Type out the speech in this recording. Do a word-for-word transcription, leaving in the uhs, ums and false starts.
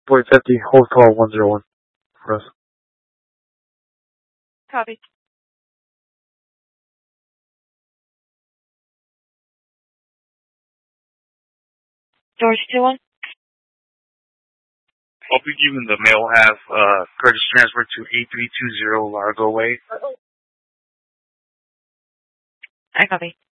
Point fifty, hold call one zero one for us. Copy. George two one. Hope you given the mail have uh, purchase transfer to eight three two zero Largo Way. I copy.